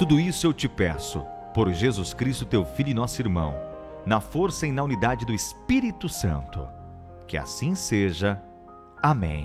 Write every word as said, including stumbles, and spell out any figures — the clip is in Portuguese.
Tudo isso eu te peço, por Jesus Cristo, teu Filho e nosso irmão, na força e na unidade do Espírito Santo. Que assim seja. Amém.